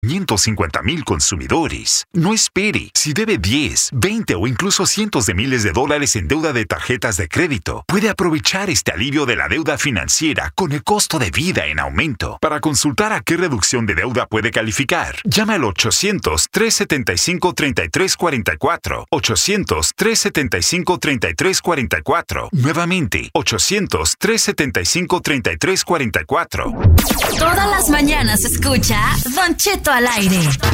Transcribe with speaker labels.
Speaker 1: 550,000 consumidores. No espere. Si debe 10, 20 o incluso cientos de miles de dólares en deuda de tarjetas de crédito, puede aprovechar este alivio de la deuda financiera con el costo de vida en aumento. Para consultar a qué reducción de deuda puede calificar, llama al 800-375-3344. 800-375-3344. Nuevamente, 800-375-3344.
Speaker 2: Todas las mañanas escucha Don Cheto al aire.